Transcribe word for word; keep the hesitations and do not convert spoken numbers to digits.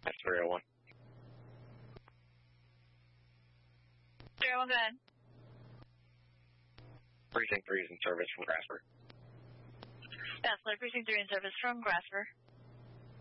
That's three oh one. three oh one, go ahead. Precinct three is in service from Grasper. Bachelor, Precinct three in service from Grasper.